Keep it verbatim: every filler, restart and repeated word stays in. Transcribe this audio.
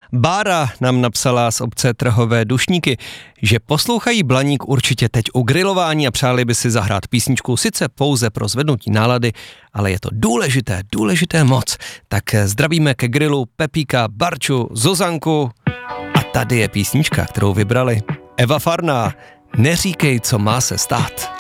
Bára nám napsala z obce Trhové Dušníky, že poslouchají Blaník určitě teď u grilování a přáli by si zahrát písničku, sice pouze pro zvednutí nálady, ale je to důležité, důležité moc. Tak zdravíme ke grilu Pepíka, Barču, Zuzanku a tady je písnička, kterou vybrali. Eva Farná, Neříkej, co má se stát.